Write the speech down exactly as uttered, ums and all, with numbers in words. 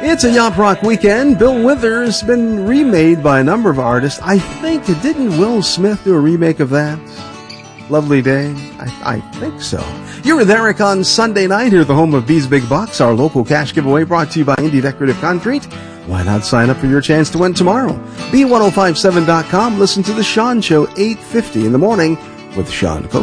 It's a Yacht Rock weekend. Bill Withers been remade by a number of artists. I think, didn't Will Smith do a remake of that? Lovely Day? I, I think so. You're with Eric on Sunday night here at the home of B's Big Bucks, our local cash giveaway brought to you by Indy Decorative Concrete. Why not sign up for your chance to win tomorrow? B ten fifty-seven dot com. Listen to The Sean Show, eight fifty in the morning with Sean Coates.